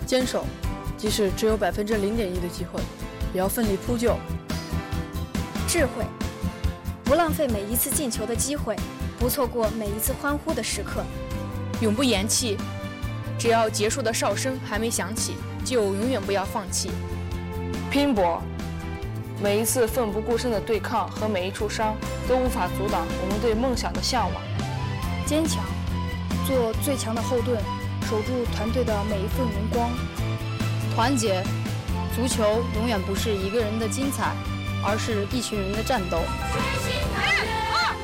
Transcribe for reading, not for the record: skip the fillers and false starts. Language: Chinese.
坚守，即使只有0.1%的机会，也要奋力扑救。 智慧，不浪费每一次进球的机会，不错过每一次欢呼的时刻。 永不言弃，只要结束的哨声还没响起，就永远不要放弃。 拼搏，每一次奋不顾身的对抗和每一处伤，都无法阻挡我们对梦想的向往。 坚强，做最强的后盾，守住团队的每一份荣光。 团结，足球永远不是一个人的精彩，而是一群人的战斗。